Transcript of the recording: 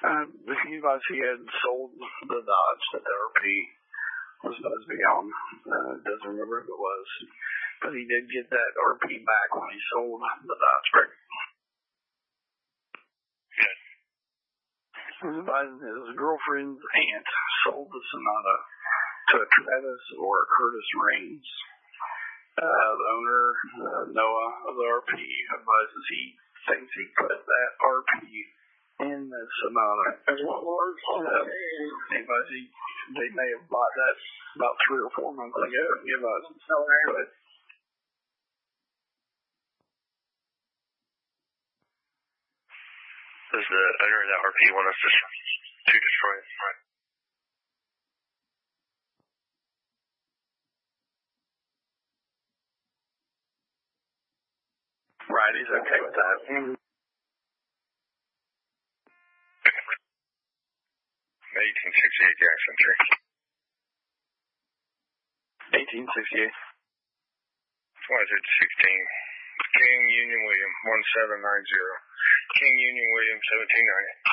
He had sold the Dodge that the RP was supposed to be on. Doesn't remember who it was, but he did get that RP back when he sold the Dodge break. Good. He was advising his girlfriend's aunt sold the Sonata to a Travis or a Curtis Raines. The owner, Noah of the RP, advises he thinks he put that RP in the Sonata. They may have bought that about 3 or 4 months ago. But does the owner of that RP want us to destroy it? Right. Right, he's okay with that. 1868 gas entry. 1868. 16. King Union William 1790. King Union William 1790.